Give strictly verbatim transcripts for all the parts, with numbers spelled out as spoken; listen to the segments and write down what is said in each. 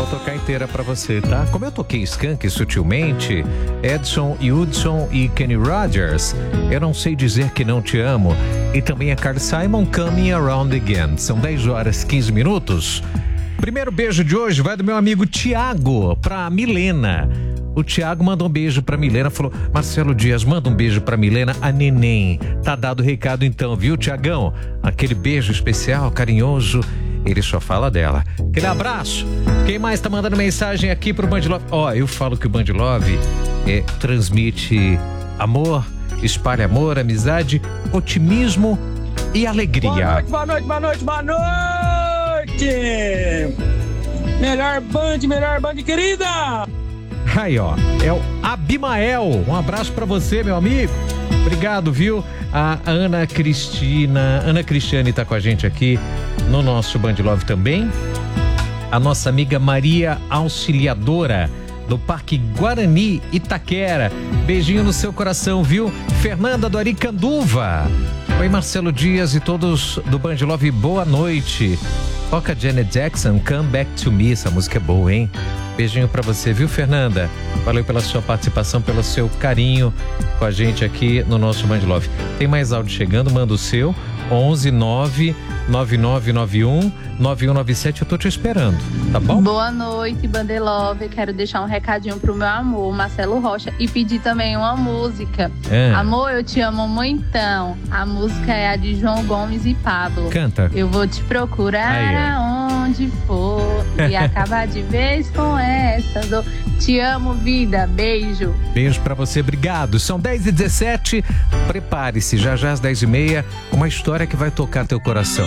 tocar inteira pra você, tá? Como eu toquei Skank sutilmente, Edson Hudson e Kenny Rogers, Eu Não Sei Dizer Que Não Te Amo, e também a Carl Simon, Coming Around Again. São dez horas e quinze minutos. Primeiro beijo de hoje vai do meu amigo Tiago pra Milena. O Tiago mandou um beijo pra Milena, falou: Marcelo Dias, manda um beijo pra Milena, a neném. Tá dado o recado então, viu, Tiagão? Aquele beijo especial, carinhoso, ele só fala dela. Aquele abraço. Quem mais tá mandando mensagem aqui pro Band Love? Ó, eu falo que o Band Love é, transmite amor, espalha amor, amizade, otimismo e alegria. Boa noite, boa noite, boa noite, boa noite! Melhor Band, melhor Band, querida! Aí, ó, é o Abimael. Um abraço pra você, meu amigo. Obrigado, viu? A Ana Cristina, Ana Cristiane tá com a gente aqui no nosso Band Love também. A nossa amiga Maria Auxiliadora, do Parque Guarani, Itaquera. Beijinho no seu coração, viu? Fernanda do Aricanduva. Oi, Marcelo Dias e todos do Band Love, boa noite. Toca Janet Jackson, Come Back to Me. Essa música é boa, hein? Beijinho pra você, viu, Fernanda? Valeu pela sua participação, pelo seu carinho com a gente aqui no nosso Band Love. Tem mais áudio chegando, manda o seu. onze nove nove nove nove um nove um nove sete, eu tô te esperando, tá bom? Boa noite, Band Love. Quero deixar um recadinho pro meu amor, Marcelo Rocha, e pedir também uma música. É. Amor, eu te amo muitão. A música é a de João Gomes e Pablo. Canta. Eu vou te procurar aí, aonde for e acabar de vez com essa dor. Te amo, vida. Beijo. Beijo pra você, obrigado. São dez e dezessete. Prepare-se, já já às dez e meia, uma história que vai tocar teu coração.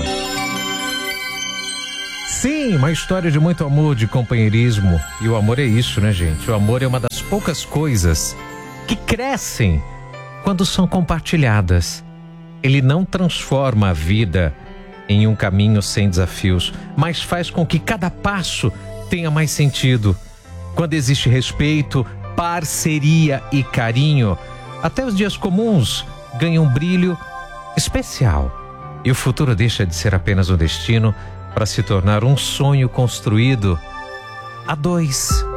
Sim, uma história de muito amor, de companheirismo. E o amor é isso, né, gente? O amor é uma das poucas coisas que crescem quando são compartilhadas. Ele não transforma a vida em um caminho sem desafios, mas faz com que cada passo tenha mais sentido. Quando existe respeito, parceria e carinho, até os dias comuns ganham um brilho especial. E o futuro deixa de ser apenas um destino para se tornar um sonho construído a dois.